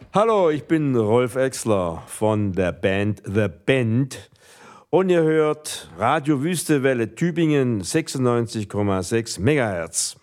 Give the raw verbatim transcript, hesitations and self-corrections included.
Hallo, ich bin Rolf Exler von der Band The Band und ihr hört Radio Wüstewelle Tübingen sechsundneunzig Komma sechs Megahertz.